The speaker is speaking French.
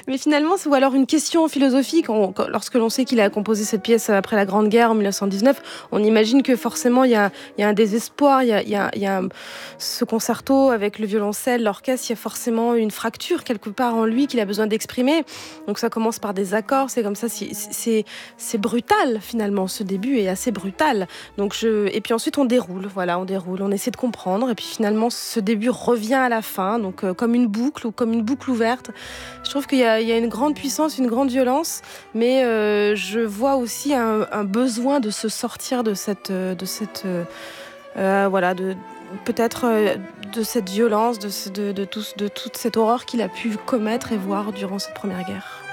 Mais finalement, ou alors une question philosophique. Lorsque l'on sait qu'il a composé cette pièce après la Grande Guerre en 1919, on imagine que forcément il y a un désespoir, il y a ce concerto avec le violoncelle, l'orchestre, il y a forcément une fracture quelque part en lui qu'il a besoin d'exprimer. Donc ça commence par des accords, c'est comme ça, c'est brutal finalement, ce début est assez brutal. Et puis ensuite on déroule, voilà, on essaie de comprendre, et puis finalement ce début revient à la fin, donc comme une boucle ou comme une boucle ouverte. Je trouve qu'il y a une grande puissance, une grande violence, mais je vois aussi un besoin de se sortir voilà, peut-être de cette violence, de toute cette horreur qu'il a pu commettre et voir durant cette première guerre.